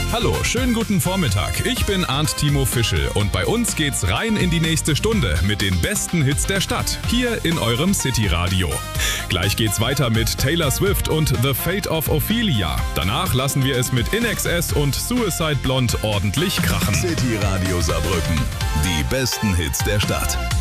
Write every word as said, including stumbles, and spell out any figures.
Hallo, schönen guten Vormittag. Ich bin Arndt Timo Fischel und bei uns geht's rein in die nächste Stunde mit den besten Hits der Stadt, hier in eurem City-Radio. Gleich geht's weiter mit Taylor Swift und The Fate of Ophelia. Danach lassen wir es mit I N X S und Suicide Blonde ordentlich krachen. City-Radio Saarbrücken, die besten Hits der Stadt.